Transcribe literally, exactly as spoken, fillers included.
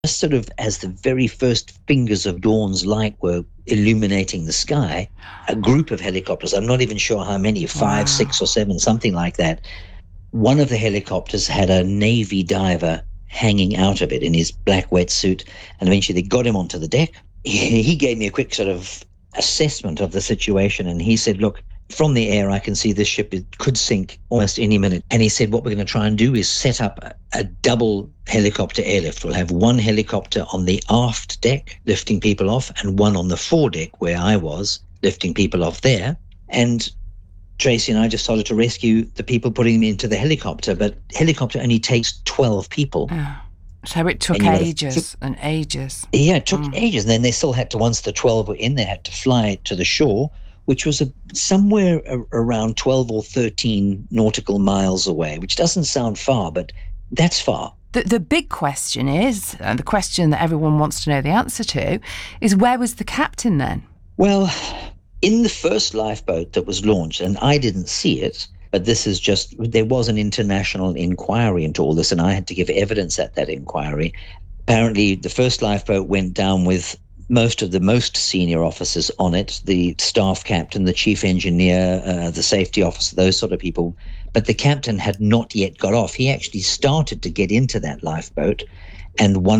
just sort of as the very first fingers of dawn's light were illuminating the sky, a group of helicopters, I'm not even sure how many, five, Wow. six or seven, something like that. One of the helicopters had a Navy diver hanging out of it in his black wetsuit, and eventually they got him onto the deck. He, he gave me a quick sort of assessment of the situation, and he said, look, from the air, I can see this ship it could sink almost any minute. And he said, what we're going to try and do is set up a, a double helicopter airlift. We'll have one helicopter on the aft deck lifting people off and one on the foredeck where I was lifting people off there. And Tracy and I just started to rescue the people putting them into the helicopter, but helicopter only takes twelve people. Oh. So it took ages and ages. Yeah, it took Mm. ages. And then they still had to, once the twelve were in, they had to fly to the shore, which was a, somewhere a, around twelve or thirteen nautical miles away, which doesn't sound far, but that's far. The, the big question is, and the question that everyone wants to know the answer to, is where was the captain then? Well, in the first lifeboat that was launched, and I didn't see it, but this is just, there was an international inquiry into all this, and I had to give evidence at that inquiry. Apparently, the first lifeboat went down with most of the most senior officers on it, the staff captain, the chief engineer, uh, the safety officer, those sort of people. But the captain had not yet got off. He actually started to get into that lifeboat, and one